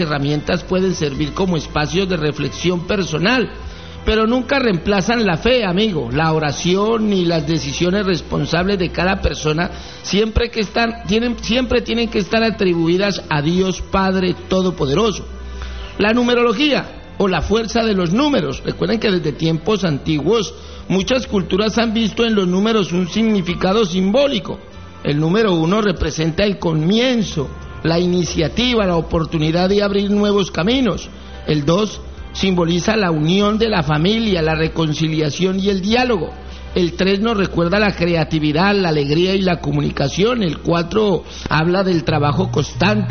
herramientas pueden servir como espacios de reflexión personal, pero nunca reemplazan la fe, amigo. La oración y las decisiones responsables de cada persona siempre tienen que estar atribuidas a Dios Padre Todopoderoso. La numerología o la fuerza de los números. Recuerden que desde tiempos antiguos muchas culturas han visto en los números un significado simbólico. El número 1 representa el comienzo, la iniciativa, la oportunidad de abrir nuevos caminos. El 2 simboliza la unión de la familia, la reconciliación y el diálogo. El 3 nos recuerda la creatividad, la alegría y la comunicación. El 4 habla del trabajo constante.